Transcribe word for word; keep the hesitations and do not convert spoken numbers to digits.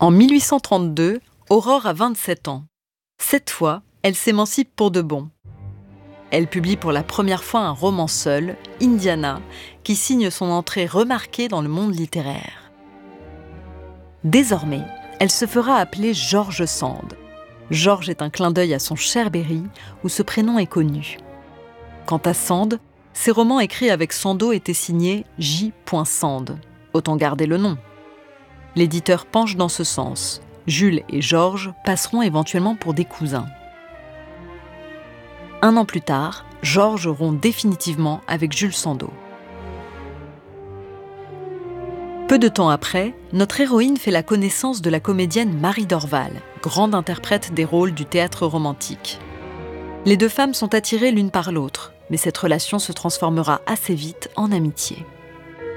En mille huit cent trente-deux, Aurore a vingt-sept ans. Cette fois, elle s'émancipe pour de bon. Elle publie pour la première fois un roman seul, Indiana, qui signe son entrée remarquée dans le monde littéraire. Désormais, elle se fera appeler George Sand. George est un clin d'œil à son cher Berry, où ce prénom est connu. Quant à Sand, ses romans écrits avec son dos étaient signés J. Sand. Autant garder le nom. L'éditeur penche dans ce sens. Jules et Georges passeront éventuellement pour des cousins. Un an plus tard, Georges rompt définitivement avec Jules Sandeau. Peu de temps après, notre héroïne fait la connaissance de la comédienne Marie Dorval, grande interprète des rôles du théâtre romantique. Les deux femmes sont attirées l'une par l'autre, mais cette relation se transformera assez vite en amitié.